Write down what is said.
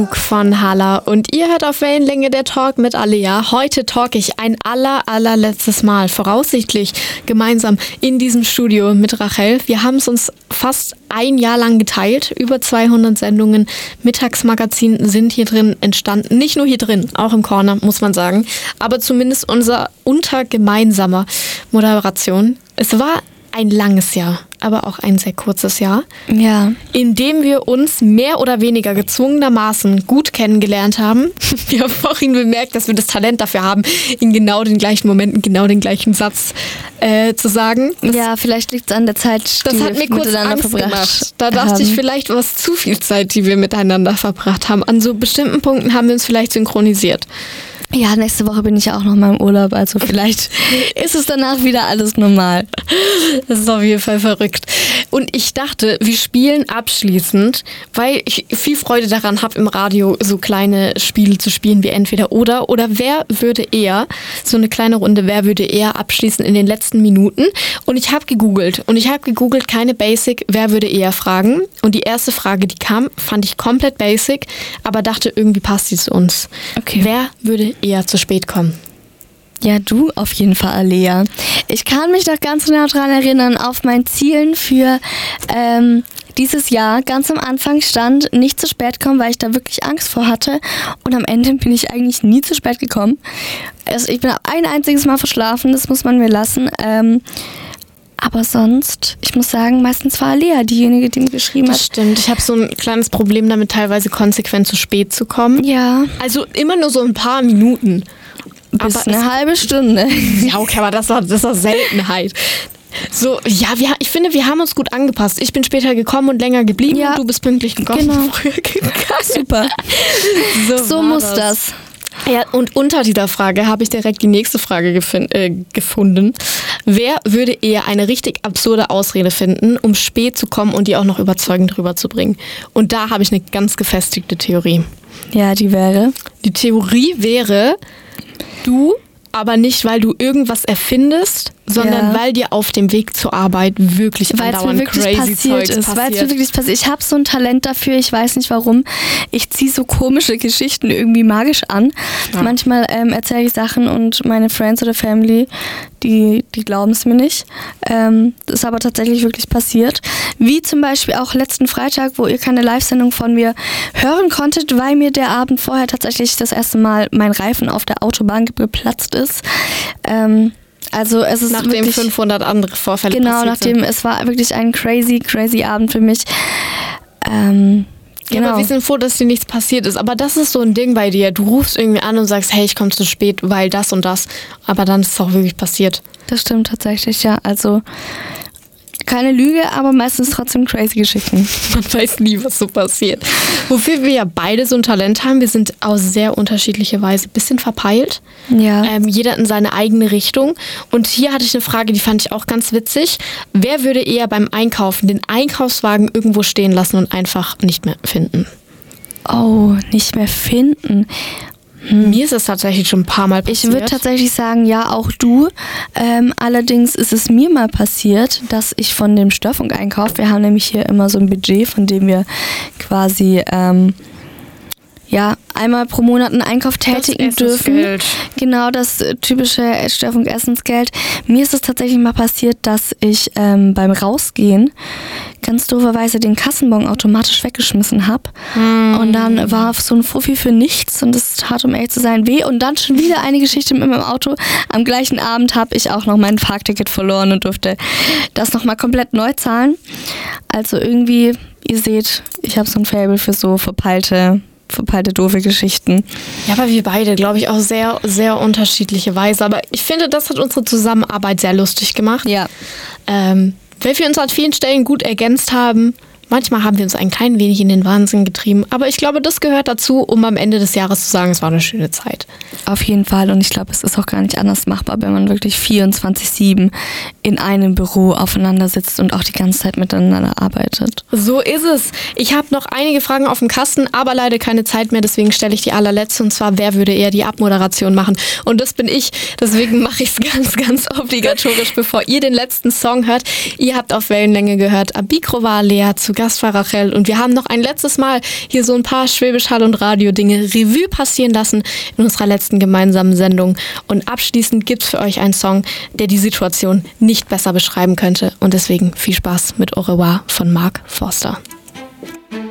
Von Hala und ihr hört auf Wellenlänge der Talk mit Alea. Heute talk ich ein allerletztes Mal, voraussichtlich gemeinsam in diesem Studio mit Rachel. Wir haben es uns fast ein Jahr lang geteilt. Über 200 Sendungen Mittagsmagazin sind hier drin entstanden. Nicht nur hier drin, auch im Corner, muss man sagen. Aber zumindest unter gemeinsamer Moderation. Es war ein langes Jahr, aber auch ein sehr kurzes Jahr, in dem wir uns mehr oder weniger gezwungenermaßen gut kennengelernt haben. Wir haben vorhin bemerkt, dass wir das Talent dafür haben, in genau den gleichen Momenten genau den gleichen Satz zu sagen. Vielleicht liegt es an der Zeit, das hat mir kurz Angst gemacht. Da dachte ich, vielleicht war es zu viel Zeit, die wir miteinander verbracht haben. An so bestimmten Punkten haben wir uns vielleicht synchronisiert. Ja, nächste Woche bin ich ja auch noch mal im Urlaub, also vielleicht ist es danach wieder alles normal. Das ist auf jeden Fall verrückt. Und ich dachte, wir spielen abschließend, weil ich viel Freude daran habe, im Radio so kleine Spiele zu spielen wie entweder oder wer würde eher, so eine kleine Runde, wer würde eher abschließen in den letzten Minuten. Und ich habe gegoogelt keine Basic, wer würde eher Fragen. Und die erste Frage, die kam, fand ich komplett basic, aber dachte, irgendwie passt die zu uns. Okay. Wer würde eher zu spät kommen? Ja, du auf jeden Fall, Alea. Ich kann mich noch ganz genau daran erinnern, auf meinen Zielen für dieses Jahr ganz am Anfang stand, nicht zu spät kommen, weil ich da wirklich Angst vor hatte. Und am Ende bin ich eigentlich nie zu spät gekommen. Also ich bin ein einziges Mal verschlafen, das muss man mir lassen. Aber sonst, ich muss sagen, meistens war Alea diejenige, die mir geschrieben hat. Das stimmt. Ich habe so ein kleines Problem damit, teilweise konsequent zu spät zu kommen. Ja. Also immer nur so ein paar Minuten. Bis aber eine halbe Stunde. Ja, okay, aber das war Seltenheit. So, ja, ich finde, wir haben uns gut angepasst. Ich bin später gekommen und länger geblieben und du bist pünktlich gekommen. Genau. Früher gegangen. Super. So muss das. Ja, und unter dieser Frage habe ich direkt die nächste Frage gefunden. Wer würde eher eine richtig absurde Ausrede finden, um spät zu kommen und die auch noch überzeugend rüberzubringen? Und da habe ich eine ganz gefestigte Theorie. Ja, die wäre? Die Theorie wäre, du, aber nicht, weil du irgendwas erfindest, sondern weil dir auf dem Weg zur Arbeit wirklich andauernd crazy Zeugs passiert. Weil es mir wirklich passiert. Ich habe so ein Talent dafür, ich weiß nicht warum. Ich ziehe so komische Geschichten irgendwie magisch an. Ja. Manchmal erzähle ich Sachen und meine Friends oder Family, die glauben es mir nicht. Das ist aber tatsächlich wirklich passiert. Wie zum Beispiel auch letzten Freitag, wo ihr keine Live-Sendung von mir hören konntet, weil mir der Abend vorher tatsächlich das erste Mal mein Reifen auf der Autobahn geplatzt ist. Also es ist nachdem wirklich, 500 andere Vorfälle passiert sind. Genau, es war wirklich ein crazy Abend für mich. Ja, aber wir sind froh, dass dir nichts passiert ist. Aber das ist so ein Ding bei dir. Du rufst irgendwie an und sagst, hey, ich komme zu spät, weil das und das. Aber dann ist es auch wirklich passiert. Das stimmt tatsächlich, ja. Also keine Lüge, aber meistens trotzdem crazy Geschichten. Man weiß nie, was so passiert. Wofür wir ja beide so ein Talent haben, wir sind auf sehr unterschiedliche Weise ein bisschen verpeilt. Ja. Jeder in seine eigene Richtung. Und hier hatte ich eine Frage, die fand ich auch ganz witzig. Wer würde eher beim Einkaufen den Einkaufswagen irgendwo stehen lassen und einfach nicht mehr finden? Oh, nicht mehr finden. Mir ist es tatsächlich schon ein paar Mal passiert. Ich würde tatsächlich sagen, ja, auch du. Allerdings ist es mir mal passiert, dass ich von dem Störfunk-Einkauf, wir haben nämlich hier immer so ein Budget, von dem wir quasi einmal pro Monat einen Einkauf tätigen dürfen. Genau, das typische Störfunk-Essensgeld. Mir ist es tatsächlich mal passiert, dass ich beim Rausgehen ganz dooferweise den Kassenbon automatisch weggeschmissen habe. Und dann war so ein Fuffi für nichts und das tat, um ehrlich zu sein, weh. Und dann schon wieder eine Geschichte mit meinem Auto. Am gleichen Abend habe ich auch noch mein Parkticket verloren und durfte das nochmal komplett neu zahlen. Also irgendwie, ihr seht, ich habe so ein Faible für so verpeilte doofe Geschichten. Ja, aber wir beide, glaube ich, auch sehr, sehr unterschiedliche Weise. Aber ich finde, das hat unsere Zusammenarbeit sehr lustig gemacht. Ja. Weil wir uns an vielen Stellen gut ergänzt haben. Manchmal haben wir uns ein klein wenig in den Wahnsinn getrieben. Aber ich glaube, das gehört dazu, um am Ende des Jahres zu sagen, es war eine schöne Zeit. Auf jeden Fall. Und ich glaube, es ist auch gar nicht anders machbar, wenn man wirklich 24/7 in einem Büro aufeinander sitzt und auch die ganze Zeit miteinander arbeitet. So ist es. Ich habe noch einige Fragen auf dem Kasten, aber leider keine Zeit mehr. Deswegen stelle ich die allerletzte. Und zwar, wer würde eher die Abmoderation machen? Und das bin ich. Deswegen mache ich es ganz, ganz obligatorisch, bevor ihr den letzten Song hört. Ihr habt auf Wellenlänge gehört. Abikro war Lea zu Gast war Rachel und wir haben noch ein letztes Mal hier so ein paar Schwäbisch Hall und Radio-Dinge Revue passieren lassen in unserer letzten gemeinsamen Sendung. Und abschließend gibt's für euch einen Song, der die Situation nicht besser beschreiben könnte. Und deswegen viel Spaß mit Au revoir von Mark Forster.